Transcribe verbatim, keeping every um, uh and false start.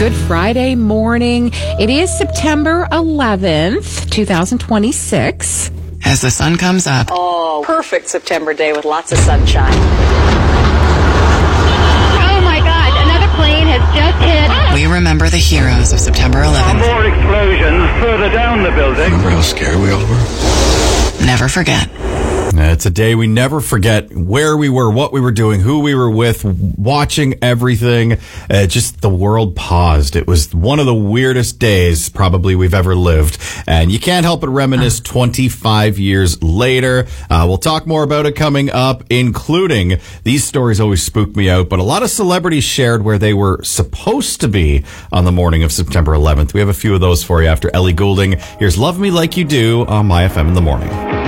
Good Friday morning. It is September eleventh, twenty twenty-six. As the sun comes up. Oh, perfect September day with lots of sunshine. Oh my God, another plane has just hit. We remember the heroes of September eleventh. More explosions further down the building. Remember how scared we all were? Never forget. It's a day we never forget. Where we were, what we were doing, who we were with, watching everything. Uh, just the world paused. It was one of the weirdest days probably we've ever lived. And you can't help but reminisce twenty-five years later. Uh, we'll talk more about it coming up, including these stories always spook me out, but a lot of celebrities shared where they were supposed to be on the morning of September eleventh. We have a few of those for you after Ellie Goulding. Here's Love Me Like You Do on My F M in the Morning.